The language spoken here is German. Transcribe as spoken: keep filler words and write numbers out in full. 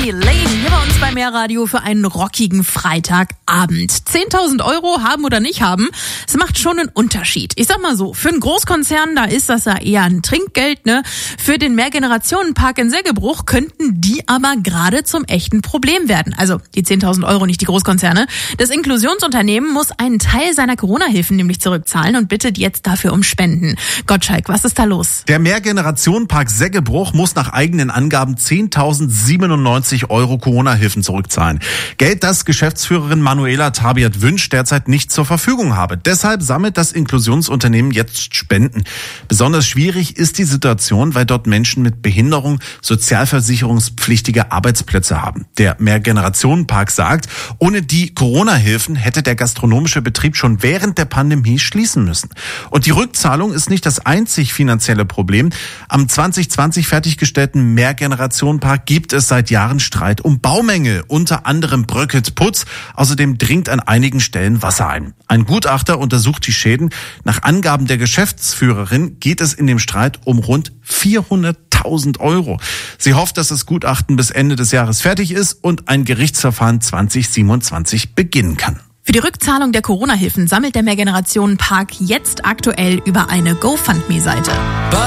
Lane hier bei uns bei Mehrradio für einen rockigen Freitagabend. zehntausend Euro haben oder nicht haben, es macht schon einen Unterschied. Ich sag mal so, für einen Großkonzern, da ist das ja eher ein Trinkgeld, ne? Für den Mehrgenerationenpark in Seggebruch könnten die aber gerade zum echten Problem werden. Also die zehntausend Euro, nicht die Großkonzerne. Das Inklusionsunternehmen muss einen Teil seiner Corona-Hilfen nämlich zurückzahlen und bittet jetzt dafür um Spenden. Gottschalk, was ist da los? Der Mehrgenerationenpark Seggebruch muss nach eigenen Angaben zehntausendsiebenundneunzig Euro Corona-Hilfen zurückzahlen. Geld, das Geschäftsführerin Manuela Tabiat Wünsch derzeit nicht zur Verfügung habe. Deshalb sammelt das Inklusionsunternehmen jetzt Spenden. Besonders schwierig ist die Situation, weil dort Menschen mit Behinderung sozialversicherungspflichtige Arbeitsplätze haben. Der Mehrgenerationenpark sagt, ohne die Corona-Hilfen hätte der gastronomische Betrieb schon während der Pandemie schließen müssen. Und die Rückzahlung ist nicht das einzig finanzielle Problem. Am zwanzig zwanzig fertiggestellten Mehrgenerationenpark gibt es seit Jahren Streit um Baumängel. Unter anderem bröckelt Putz. Außerdem dringt an einigen Stellen Wasser ein. Ein Gutachter untersucht die Schäden. Nach Angaben der Geschäftsführerin geht es in dem Streit um rund vierhunderttausend Euro. Sie hofft, dass das Gutachten bis Ende des Jahres fertig ist und ein Gerichtsverfahren zwanzig siebenundzwanzig beginnen kann. Für die Rückzahlung der Corona-Hilfen sammelt der Mehrgenerationenpark jetzt aktuell über eine GoFundMe-Seite.